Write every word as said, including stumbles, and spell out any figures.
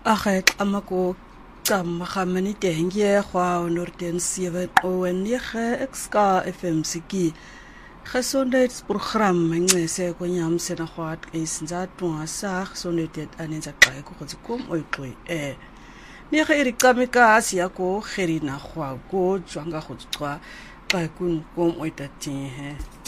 Ag amako kam gamani tengie gwa norden sewe o nege ek ska F M siki gesondheidsprogram ngese konyam sena gwat isinza twa sa gesondheid anenza kai ko kom oitwe e nege irikamika asia ko gerina gwa ko jwanga go tswa ba kun kom oitatin he